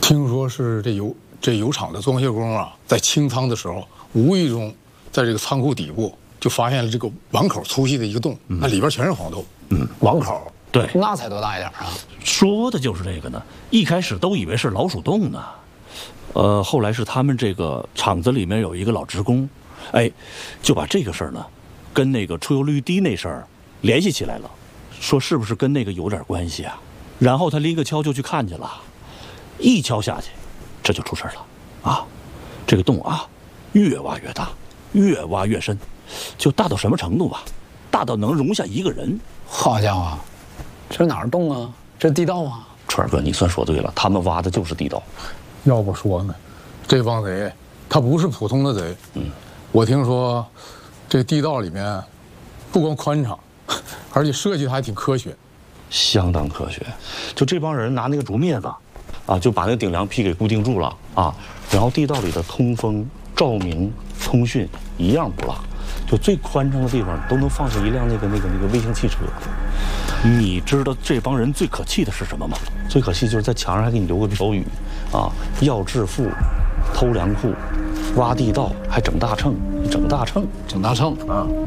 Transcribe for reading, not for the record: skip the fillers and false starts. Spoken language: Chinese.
听说是这油厂的装卸工啊，在清仓的时候，无意中在这个仓库底部就发现了这个碗口粗细的一个洞，那里边全是黄豆。碗口， 对， 那才多大一点啊？ 说的就是这个呢。一开始都以为是老鼠洞呢，后来是他们这个厂子里面有一个老职工，哎，就把这个事儿呢，跟那个出油率低那事儿联系起来了，说是不是跟那个有点关系啊？然后他拎个锹就去看去了，一锹下去，这就出事了啊！这个洞啊，越挖越大，越挖越深，就大到什么程度啊？大到能容下一个人。 好家伙，这哪儿洞啊？这地道啊！ 川儿哥，你算说对了，他们挖的就是地道。 要不说呢，这帮贼他不是普通的贼。我听说这地道里面不光宽敞，而且设计的还挺科学， 相当科学。就这帮人拿那个竹篾子，啊，就把那个顶梁坯给固定住了啊，然后地道里的通风、照明、通讯一样不落，就最宽敞的地方都能放下一辆那个微型汽车。你知道这帮人最可气的是什么吗？最可气就是在墙上还给你留个标语，啊，要致富，偷粮库，挖地道，还整大秤，整大秤啊！